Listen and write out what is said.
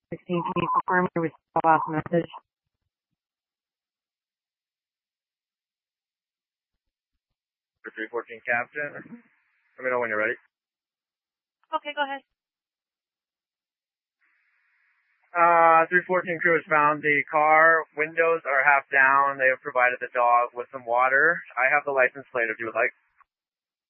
16, can you confirm you received the last message? For 314 Captain. Let me know when you're ready. Okay, go ahead. 314 crew has found the car. Windows are half down. They have provided the dog with some water. I have the license plate if you would like.